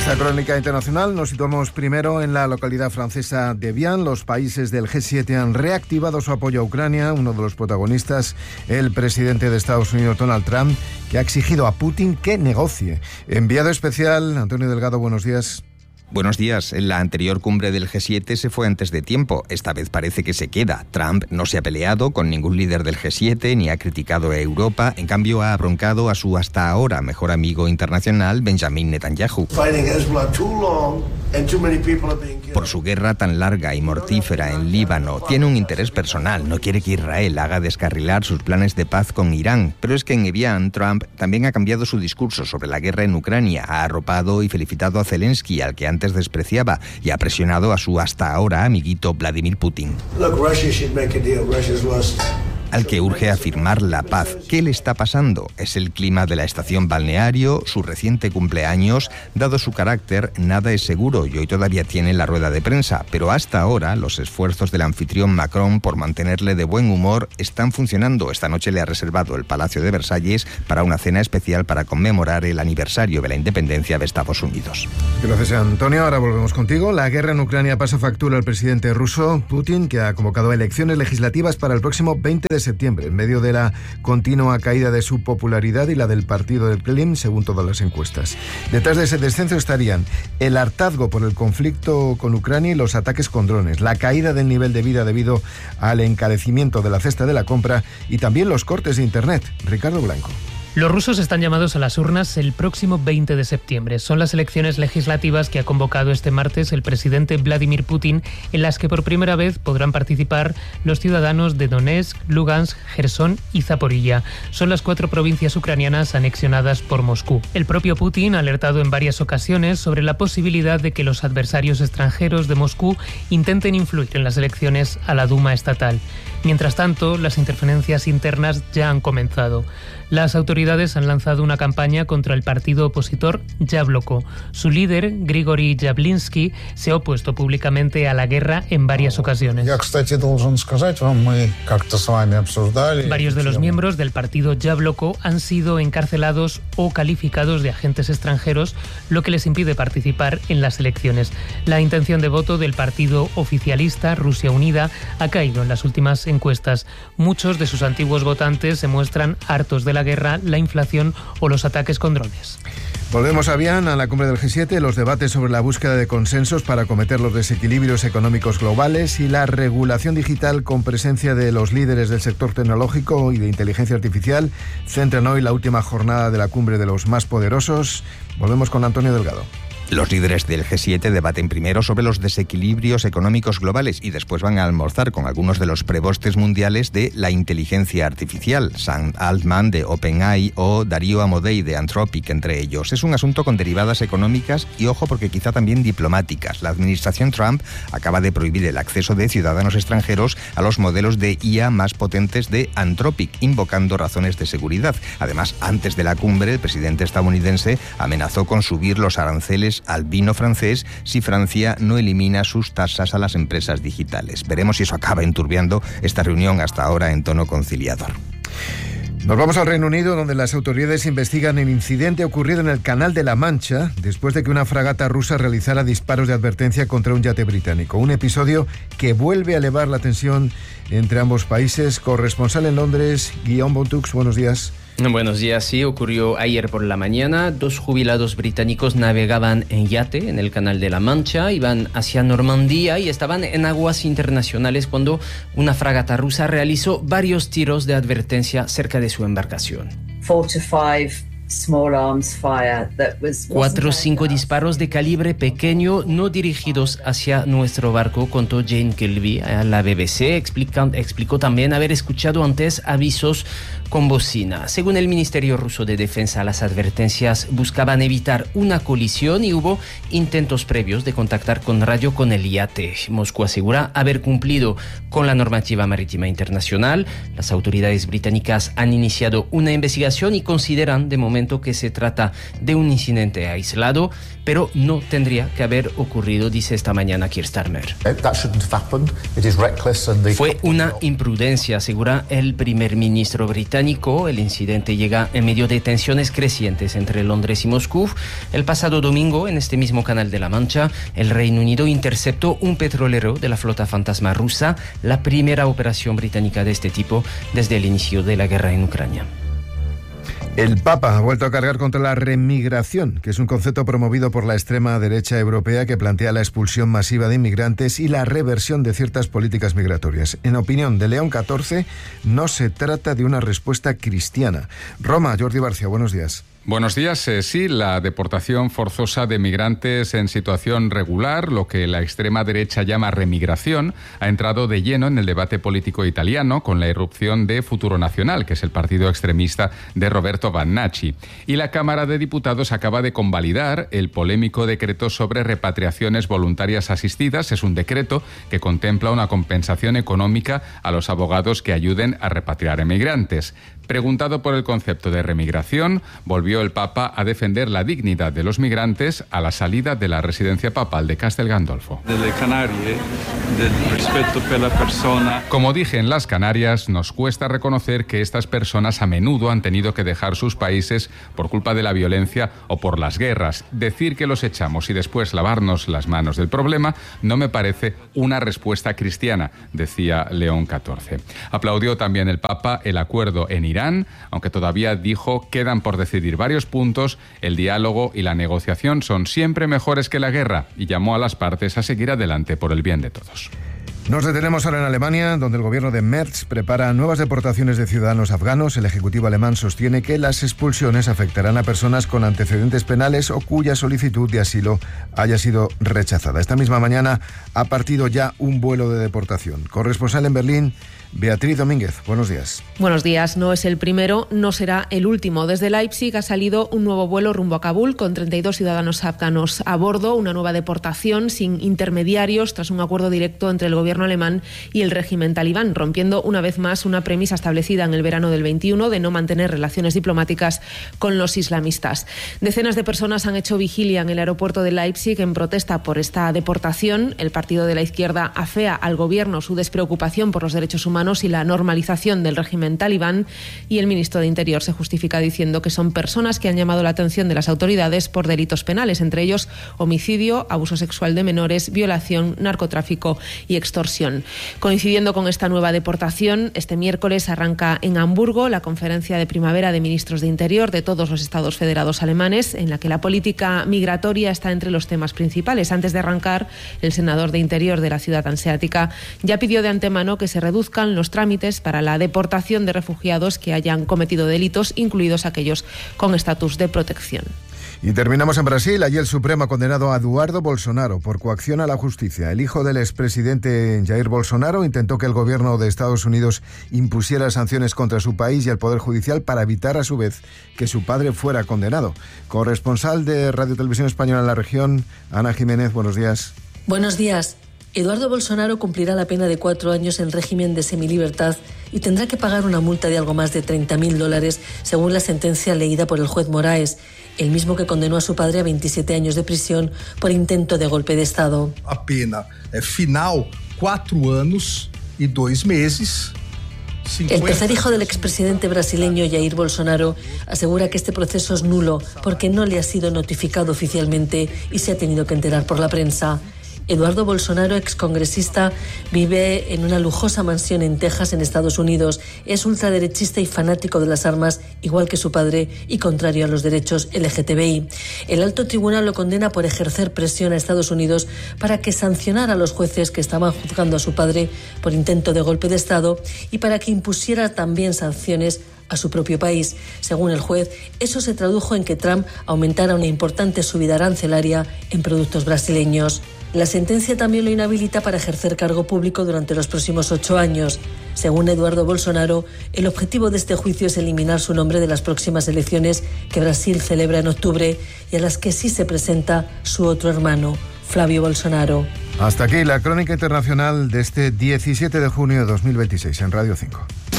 esta crónica internacional nos situamos primero en la localidad francesa de Evian. Los países del G7 han reactivado su apoyo a Ucrania. Uno de los protagonistas, el presidente de Estados Unidos, Donald Trump, que ha exigido a Putin que negocie. Enviado especial, Antonio Delgado, buenos días. Buenos días. En la anterior cumbre del G7 se fue antes de tiempo. Esta vez parece que se queda. Trump no se ha peleado con ningún líder del G7 ni ha criticado a Europa. En cambio, ha abroncado a su hasta ahora mejor amigo internacional, Benjamin Netanyahu, por su guerra tan larga y mortífera en Líbano. Tiene un interés personal. No quiere que Israel haga descarrilar sus planes de paz con Irán. Pero es que en Evian, Trump también ha cambiado su discurso sobre la guerra en Ucrania. Ha arropado y felicitado a Zelensky, al que antes despreciaba, y ha presionado a su hasta ahora amiguito Vladimir Putin, al que urge a firmar la paz. ¿Qué le está pasando? ¿Es el clima de la estación balneario? ¿Su reciente cumpleaños? Dado su carácter, nada es seguro y hoy todavía tiene la rueda de prensa, pero hasta ahora los esfuerzos del anfitrión Macron por mantenerle de buen humor están funcionando. Esta noche le ha reservado el Palacio de Versalles para una cena especial para conmemorar el aniversario de la independencia de Estados Unidos. Gracias, Antonio. Ahora volvemos contigo. La guerra en Ucrania pasa factura al presidente ruso Putin, que ha convocado elecciones legislativas para el próximo 20 de septiembre, en medio de la continua caída de su popularidad y la del partido del Kremlin, según todas las encuestas. Detrás de ese descenso estarían el hartazgo por el conflicto con Ucrania y los ataques con drones, la caída del nivel de vida debido al encarecimiento de la cesta de la compra y también los cortes de Internet. Ricardo Blanco. Los rusos están llamados a las urnas el próximo 20 de septiembre. Son las elecciones legislativas que ha convocado este martes el presidente Vladimir Putin, en las que por primera vez podrán participar los ciudadanos de Donetsk, Lugansk, Jersón y Zaporilla. Son las 4 provincias ucranianas anexionadas por Moscú. El propio Putin ha alertado en varias ocasiones sobre la posibilidad de que los adversarios extranjeros de Moscú intenten influir en las elecciones a la Duma estatal. Mientras tanto, las interferencias internas ya han comenzado. Las autoridades han lanzado una campaña contra el partido opositor Yabloko. Su líder, Grigory Yavlinsky, se ha opuesto públicamente a la guerra en varias ocasiones. Varios de los miembros del partido Yabloko han sido encarcelados o calificados de agentes extranjeros, lo que les impide participar en las elecciones. La intención de voto del partido oficialista Rusia Unida ha caído en las últimas encuestas. Muchos de sus antiguos votantes se muestran hartos de la guerra, la inflación o los ataques con drones. Volvemos a Evian, a la cumbre del G7, los debates sobre la búsqueda de consensos para acometer los desequilibrios económicos globales y la regulación digital con presencia de los líderes del sector tecnológico y de inteligencia artificial centran hoy la última jornada de la cumbre de los más poderosos. Volvemos con Antonio Delgado. Los líderes del G7 debaten primero sobre los desequilibrios económicos globales y después van a almorzar con algunos de los prebostes mundiales de la inteligencia artificial, Sam Altman de OpenAI o Darío Amodei de Anthropic, entre ellos. Es un asunto con derivadas económicas y, ojo, porque quizá también diplomáticas. La administración Trump acaba de prohibir el acceso de ciudadanos extranjeros a los modelos de IA más potentes de Anthropic, invocando razones de seguridad. Además, antes de la cumbre, el presidente estadounidense amenazó con subir los aranceles al vino francés si Francia no elimina sus tasas a las empresas digitales. Veremos si eso acaba enturbiando esta reunión hasta ahora en tono conciliador. Nos vamos al Reino Unido, donde las autoridades investigan el incidente ocurrido en el Canal de la Mancha después de que una fragata rusa realizara disparos de advertencia contra un yate británico. Un episodio que vuelve a elevar la tensión entre ambos países. Corresponsal en Londres, Guillaume Bontux, buenos días. Buenos días, sí, ocurrió ayer por la mañana. 2 jubilados británicos navegaban en yate en el Canal de la Mancha, iban hacia Normandía y estaban en aguas internacionales cuando una fragata rusa realizó varios tiros de advertencia cerca de su embarcación. 4 o 5 disparos de calibre pequeño no dirigidos hacia nuestro barco, contó Jane Kilby a la BBC. Explicó también haber escuchado antes avisos con bocina. Según el Ministerio Ruso de Defensa, las advertencias buscaban evitar una colisión y hubo intentos previos de contactar con radio con el yate. Moscú asegura haber cumplido con la normativa marítima internacional. Las autoridades británicas han iniciado una investigación y consideran de momento argumentó que se trata de un incidente aislado, pero no tendría que haber ocurrido, dice esta mañana Keir Starmer. Fue una imprudencia, asegura el primer ministro británico. El incidente llega en medio de tensiones crecientes entre Londres y Moscú. El pasado domingo, en este mismo Canal de la Mancha, el Reino Unido interceptó un petrolero de la flota fantasma rusa, la primera operación británica de este tipo desde el inicio de la guerra en Ucrania. El Papa ha vuelto a cargar contra la remigración, que es un concepto promovido por la extrema derecha europea que plantea la expulsión masiva de inmigrantes y la reversión de ciertas políticas migratorias. En opinión de León XIV, no se trata de una respuesta cristiana. Roma, Jordi Barcia, buenos días. Buenos días. Sí, la deportación forzosa de migrantes en situación regular, lo que la extrema derecha llama remigración, ha entrado de lleno en el debate político italiano con la irrupción de Futuro Nacional, que es el partido extremista de Roberto Vannacci. Y la Cámara de Diputados acaba de convalidar el polémico decreto sobre repatriaciones voluntarias asistidas. Es un decreto que contempla una compensación económica a los abogados que ayuden a repatriar emigrantes. Preguntado por el concepto de remigración, volvió el Papa a defender la dignidad de los migrantes a la salida de la residencia papal de Castel Gandolfo. Como dije en las Canarias, nos cuesta reconocer que estas personas a menudo han tenido que dejar sus países por culpa de la violencia o por las guerras. Decir que los echamos y después lavarnos las manos del problema no me parece una respuesta cristiana, decía León XIV. Aplaudió también el Papa el acuerdo en Irán, aunque todavía dijo quedan por decidir varios puntos, el diálogo y la negociación son siempre mejores que la guerra y llamó a las partes a seguir adelante por el bien de todos. Nos detenemos ahora en Alemania, donde el gobierno de Merz prepara nuevas deportaciones de ciudadanos afganos. El Ejecutivo alemán sostiene que las expulsiones afectarán a personas con antecedentes penales o cuya solicitud de asilo haya sido rechazada. Esta misma mañana ha partido ya un vuelo de deportación. Corresponsal en Berlín, Beatriz Domínguez, buenos días. Buenos días. No es el primero, no será el último. Desde Leipzig ha salido un nuevo vuelo rumbo a Kabul con 32 ciudadanos afganos a bordo, una nueva deportación sin intermediarios tras un acuerdo directo entre el gobierno alemán y el régimen talibán, rompiendo una vez más una premisa establecida en el verano del 21 de no mantener relaciones diplomáticas con los islamistas. Decenas de personas han hecho vigilia en el aeropuerto de Leipzig en protesta por esta deportación. El partido de la izquierda afea al gobierno su despreocupación por los derechos humanos y la normalización del régimen talibán, y el ministro de Interior se justifica diciendo que son personas que han llamado la atención de las autoridades por delitos penales, entre ellos homicidio, abuso sexual de menores, violación, narcotráfico y extorsión. Coincidiendo con esta nueva deportación, este miércoles arranca en Hamburgo la conferencia de primavera de ministros de Interior de todos los estados federados alemanes, en la que la política migratoria está entre los temas principales. Antes de arrancar, el senador de Interior de la ciudad hanseática ya pidió de antemano que se reduzcan los trámites para la deportación de refugiados que hayan cometido delitos, incluidos aquellos con estatus de protección. Y terminamos en Brasil. Allí el Supremo ha condenado a Eduardo Bolsonaro por coacción a la justicia. El hijo del expresidente Jair Bolsonaro intentó que el gobierno de Estados Unidos impusiera sanciones contra su país y el Poder Judicial para evitar a su vez que su padre fuera condenado. Corresponsal de Radio Televisión Española en la región, Ana Jiménez, buenos días. Buenos días. Eduardo Bolsonaro cumplirá la pena de 4 años en régimen de semilibertad y tendrá que pagar una multa de algo más de $30.000, según la sentencia leída por el juez Moraes, el mismo que condenó a su padre a 27 años de prisión por intento de golpe de Estado. A pena final, 4 años y 2 meses. El tercer hijo del expresidente brasileño Jair Bolsonaro asegura que este proceso es nulo porque no le ha sido notificado oficialmente y se ha tenido que enterar por la prensa. Eduardo Bolsonaro, excongresista, vive en una lujosa mansión en Texas, en Estados Unidos. Es ultraderechista y fanático de las armas, igual que su padre, y contrario a los derechos LGTBI. El alto tribunal lo condena por ejercer presión a Estados Unidos para que sancionara a los jueces que estaban juzgando a su padre por intento de golpe de Estado y para que impusiera también sanciones a su propio país. Según el juez, eso se tradujo en que Trump aumentara una importante subida arancelaria en productos brasileños. La sentencia también lo inhabilita para ejercer cargo público durante los próximos 8 años. Según Eduardo Bolsonaro, el objetivo de este juicio es eliminar su nombre de las próximas elecciones que Brasil celebra en octubre y a las que sí se presenta su otro hermano, Flavio Bolsonaro. Hasta aquí la crónica internacional de este 17 de junio de 2026 en Radio 5.